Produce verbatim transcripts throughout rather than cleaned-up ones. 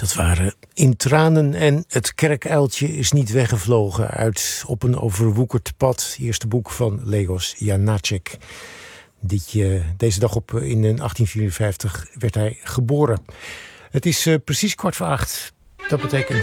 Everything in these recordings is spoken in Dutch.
Dat waren In Tranen en Het kerkuiltje is niet weggevlogen uit Op een overwoekerd pad. Het eerste boek van Leos Janáček. Dit, uh, deze dag op, in achttien vierenvijftig werd hij geboren. Het is uh, precies kwart voor acht. Dat betekent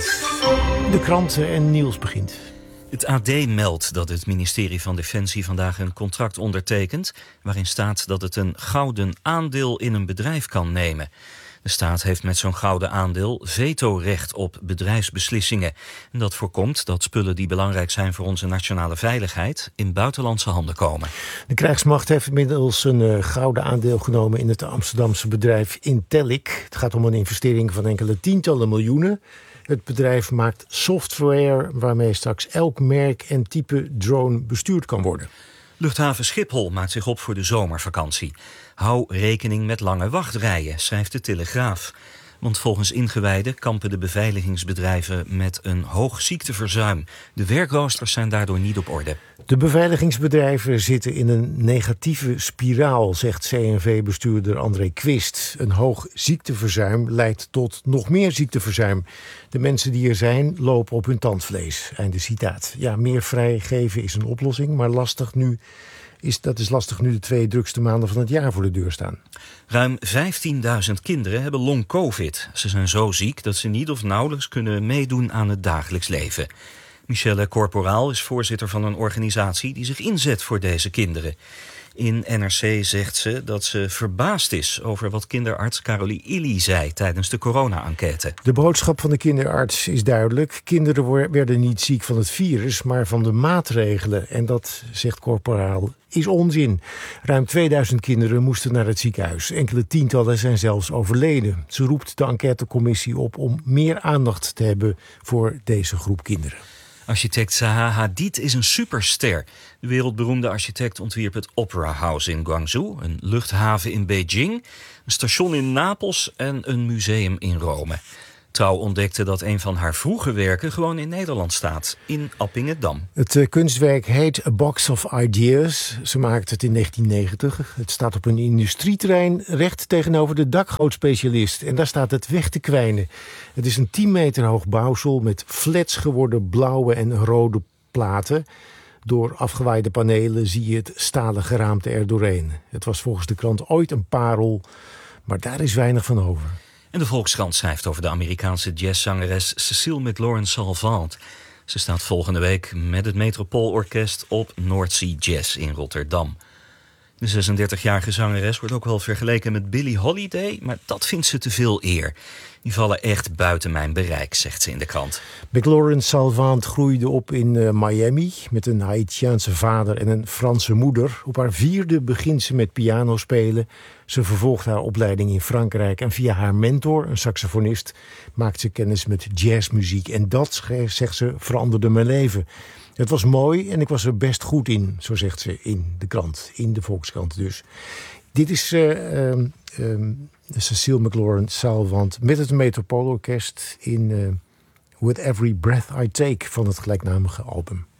de kranten en Niels begint. Het A D meldt dat het ministerie van Defensie vandaag een contract ondertekent, waarin staat dat het een gouden aandeel in een bedrijf kan nemen. De staat heeft met zo'n gouden aandeel vetorecht op bedrijfsbeslissingen. En dat voorkomt dat spullen die belangrijk zijn voor onze nationale veiligheid in buitenlandse handen komen. De krijgsmacht heeft inmiddels een uh, gouden aandeel genomen in het Amsterdamse bedrijf Intellic. Het gaat om een investering van enkele tientallen miljoenen. Het bedrijf maakt software waarmee straks elk merk en type drone bestuurd kan worden. Luchthaven Schiphol maakt zich op voor de zomervakantie. Hou rekening met lange wachtrijen, schrijft de Telegraaf. Want volgens ingewijden kampen de beveiligingsbedrijven met een hoog ziekteverzuim. De werkroosters zijn daardoor niet op orde. De beveiligingsbedrijven zitten in een negatieve spiraal, zegt C N V-bestuurder André Quist. Een hoog ziekteverzuim leidt tot nog meer ziekteverzuim. De mensen die er zijn lopen op hun tandvlees. Einde citaat. Ja, meer vrijgeven is een oplossing, maar lastig nu... Is, dat is lastig nu de twee drukste maanden van het jaar voor de deur staan. Ruim vijftienduizend kinderen hebben long-covid. Ze zijn zo ziek dat ze niet of nauwelijks kunnen meedoen aan het dagelijks leven. Michelle Corporaal is voorzitter van een organisatie die zich inzet voor deze kinderen. In N R C zegt ze dat ze verbaasd is over wat kinderarts Carolie Illy zei tijdens de corona-enquête. De boodschap van de kinderarts is duidelijk. Kinderen werden niet ziek van het virus, maar van de maatregelen. En dat, zegt Corporaal, is onzin. Ruim tweeduizend kinderen moesten naar het ziekenhuis. Enkele tientallen zijn zelfs overleden. Ze roept de enquêtecommissie op om meer aandacht te hebben voor deze groep kinderen. Architect Zaha Hadid is een superster. De wereldberoemde architect ontwierp het Opera House in Guangzhou, een luchthaven in Beijing, een station in Napels en een museum in Rome. Trouw ontdekte dat een van haar vroege werken gewoon in Nederland staat, in Appingedam. Het uh, kunstwerk heet A Box of Ideas. Ze maakte het in negentien negentig. Het staat op een industrieterrein recht tegenover de dakgootspecialist. En daar staat het weg te kwijnen. Het is een tien meter hoog bouwsel met flats geworden blauwe en rode platen. Door afgewaaide panelen zie je het stalen geraamte er doorheen. Het was volgens de krant ooit een parel, maar daar is weinig van over. En de Volkskrant schrijft over de Amerikaanse jazzzangeres Cecile McLaurin-Salvant. Ze staat volgende week met het Metropoolorkest op North Sea Jazz in Rotterdam. De zesendertigjarige zangeres wordt ook wel vergeleken met Billie Holiday, maar dat vindt ze te veel eer. Die vallen echt buiten mijn bereik, zegt ze in de krant. McLaurin-Salvant groeide op in uh, Miami met een Haitiaanse vader en een Franse moeder. Op haar vierde begint ze met piano spelen. Ze vervolgt haar opleiding in Frankrijk en via haar mentor, een saxofonist, maakt ze kennis met jazzmuziek. En dat, zegt ze, veranderde mijn leven. Het was mooi en ik was er best goed in, zo zegt ze in de krant, in de Volkskrant dus. Dit is uh, um, um, Cecile McLaurin-Salvant met het Metropoolorkest in uh, With Every Breath I Take van het gelijknamige album.